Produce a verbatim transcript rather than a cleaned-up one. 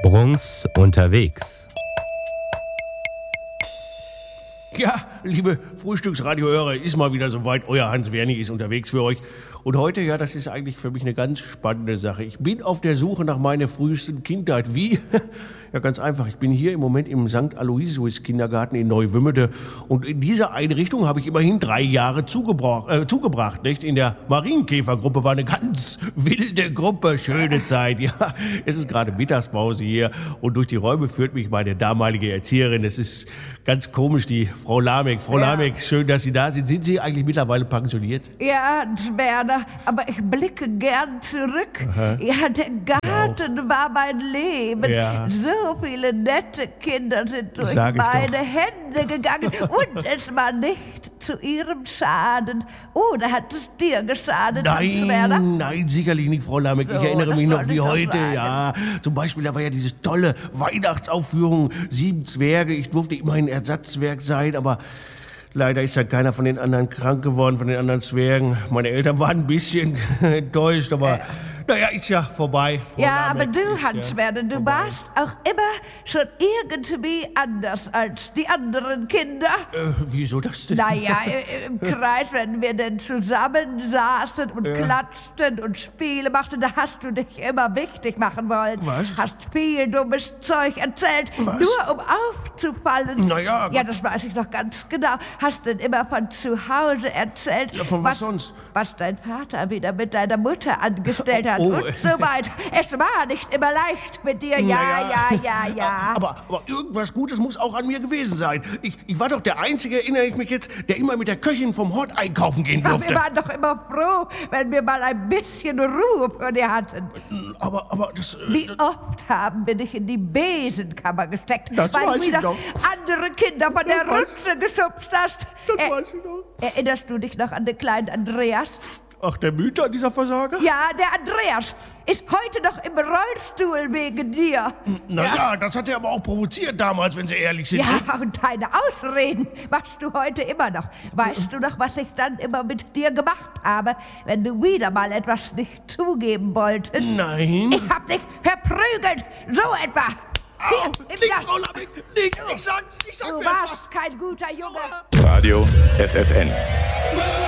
Bruns unterwegs. Ja, liebe Frühstücksradiohörer, ist mal wieder soweit. Euer Hans Wernig ist unterwegs für euch. Und heute, ja, das ist eigentlich für mich eine ganz spannende Sache. Ich bin auf der Suche nach meiner frühesten Kindheit. Wie? Ja, ganz einfach. Ich bin hier im Moment im Sankt Aloysius Kindergarten in Neuwümmede. Und in dieser Einrichtung habe ich immerhin drei Jahre zugebracht, äh, zugebracht, nicht? In der Marienkäfergruppe war eine ganz wilde Gruppe. Schöne Zeit. Ja, es ist gerade Mittagspause hier. Und durch die Räume führt mich meine damalige Erzieherin. Es ist ganz komisch, die Frau Lamek. Frau ja. Lamek, schön, dass Sie da sind. Sind Sie eigentlich mittlerweile pensioniert? Ja, Werner, aber ich blicke gern zurück. Aha. Ja, der Garten war mein Leben. Ja. So viele nette Kinder sind durch meine Hände gegangen. Und es war nicht zu ihrem Schaden. Oh, da hat es dir geschadet, Nein, Werner. nein, sicherlich nicht, Frau Lamek. So, ich erinnere mich noch wie heute. Ja, zum Beispiel, da war ja diese tolle Weihnachtsaufführung, Sieben Zwerge. Ich durfte immerhin Ersatzwerk sein, aber leider ist halt keiner von den anderen krank geworden, von den anderen Zwergen. Meine Eltern waren ein bisschen enttäuscht, aber äh. naja, ist ja vorbei. Frau ja, Lamek, aber du, Hans-Werner, ja du vorbei. warst auch immer schon irgendwie anders als die anderen Kinder. Äh, wieso das denn? Naja, im Kreis, wenn wir denn zusammen saßen und ja. klatschten und Spiele machten, da hast du dich immer wichtig machen wollen. Was? Hast viel dummes Zeug erzählt, Was? nur um aufzufallen. Naja, ja, das weiß ich noch ganz genau. Hast denn immer von zu Hause erzählt. Ja, von was, was sonst? Was dein Vater wieder mit deiner Mutter angestellt hat. Oh. Und so weiter. Es war nicht immer leicht mit dir. Ja, naja. ja, ja, ja. Aber, aber irgendwas Gutes muss auch an mir gewesen sein. Ich, ich war doch der Einzige, erinnere ich mich jetzt, der immer mit der Köchin vom Hort einkaufen gehen durfte. Ja, wir waren doch immer froh, wenn wir mal ein bisschen Ruhe vor dir hatten. Aber, aber das... Wie das, oft haben wir dich in die Besenkammer gesteckt, das weil weiß du ich wieder doch. andere Kinder von das der Rütze geschubst hast. Das er, weiß ich noch. Erinnerst du dich noch an den kleinen Andreas? Ach, der Müter, dieser Versager? Ja, der Andreas ist heute noch im Rollstuhl wegen dir. Naja, ja. das hat er aber auch provoziert damals, wenn Sie ehrlich sind. Ja, und deine Ausreden machst du heute immer noch. Weißt du noch, was ich dann immer mit dir gemacht habe, wenn du wieder mal etwas nicht zugeben wolltest? Nein. Ich hab dich verprügelt, so etwa. Au, nicht, Frau Lamek, nicht, ich sag, ich sag Du mir jetzt warst was. kein guter Junge. Radio F F N.